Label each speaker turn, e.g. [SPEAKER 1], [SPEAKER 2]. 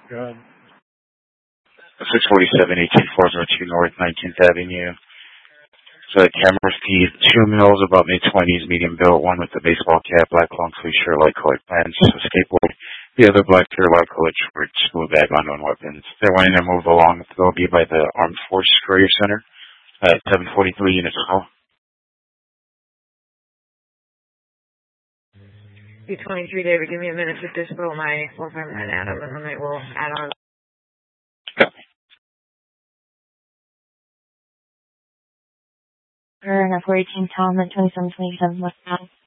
[SPEAKER 1] Good.
[SPEAKER 2] 647 18402 North 19th Avenue. So camera feed, 2 males, about mid-20s, medium built, one with a baseball cap, black long sleeve shirt, light colored pants, a skateboard. The other black hair, light colored shorts, smooth bag, unknown weapons. They're wanting to move along. They'll be by the Armed Forces Career Center at 743 Units Hall.
[SPEAKER 3] B23 David, give me a minute to disable my 459 Adam, and then I will add on.
[SPEAKER 4] Number 18 Tom at 2727 westbound.